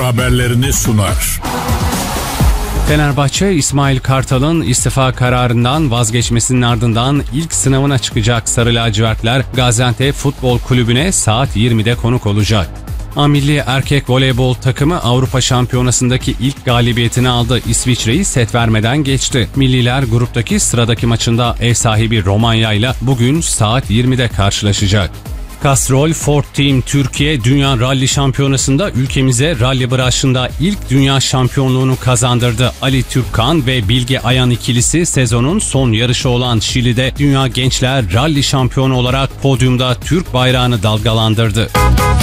haberlerini sunar. Fenerbahçe, İsmail Kartal'ın istifa kararından vazgeçmesinin ardından ilk sınavına çıkacak Sarı Lacivertler Gaziantep Futbol Kulübü'ne saat 20'de konuk olacak. A-Milli erkek voleybol takımı Avrupa Şampiyonası'ndaki ilk galibiyetini aldı. İsviçre'yi set vermeden geçti. Milliler gruptaki sıradaki maçında ev sahibi Romanya ile bugün saat 20'de karşılaşacak. Castrol Ford Team Türkiye Dünya Rally Şampiyonası'nda ülkemize rally branşında ilk dünya şampiyonluğunu kazandırdı. Ali Türkkan ve Bilge Ayan ikilisi sezonun son yarışı olan Şili'de Dünya Gençler Rally Şampiyonu olarak podyumda Türk bayrağını dalgalandırdı.